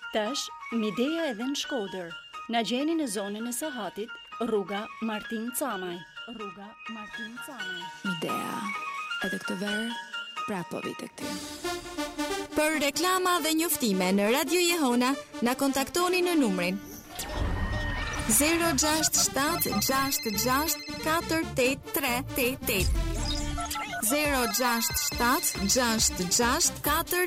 Tash, Midea edhe në Shkodër. Na gjeni në zonën e Sahatit, rruga Martin Camaj. Midea, edhe këtë verë, prapo vite këti. Për reklama dhe njoftime në Radio Jehona, na kontaktoni në numrin 067-66-48388. 067-66-48388.